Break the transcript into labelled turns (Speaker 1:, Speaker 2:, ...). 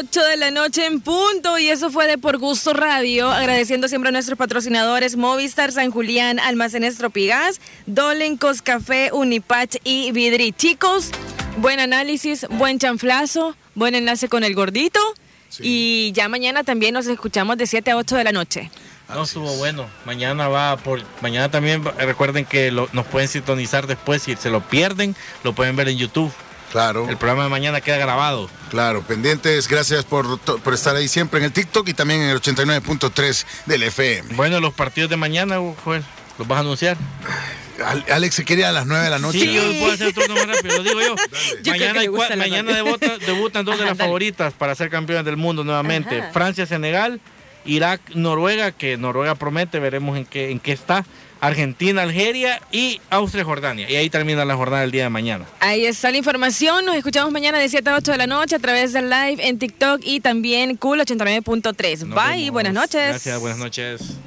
Speaker 1: 8 de la noche en punto, y eso fue de Por Gusto Radio, agradeciendo siempre a nuestros patrocinadores Movistar, San Julián, Almacenes Tropigas, Dolencos, Café, Unipach y Vidri. Chicos, buen análisis, buen chanflazo, buen enlace con el gordito, sí. Y ya mañana también nos escuchamos de 7 a 8 de la noche.
Speaker 2: No, estuvo bueno. Mañana mañana también recuerden que nos pueden sintonizar después. Si se lo pierden, lo pueden ver en YouTube.
Speaker 3: Claro.
Speaker 2: El programa de mañana queda grabado.
Speaker 3: Claro, pendientes. Gracias por estar ahí siempre en el TikTok y también en el 89.3 del FM.
Speaker 2: Bueno, los partidos de mañana, Joel, ¿los vas a anunciar?
Speaker 3: Alex se quería a las 9 de la noche.
Speaker 2: Sí, yo puedo hacer el turno más rápido, lo digo yo. Mañana debutan dos de las favoritas para ser campeones del mundo nuevamente. Ajá. Francia, Senegal, Irak, Noruega, que Noruega promete, veremos en qué está. Argentina, Algeria y Austria, Jordania. Y ahí termina la jornada del día de mañana.
Speaker 1: Ahí está la información. Nos escuchamos mañana de 7 a 8 de la noche a través del live en TikTok y también Cool 89.3. Bye, buenas noches.
Speaker 2: Gracias, buenas noches.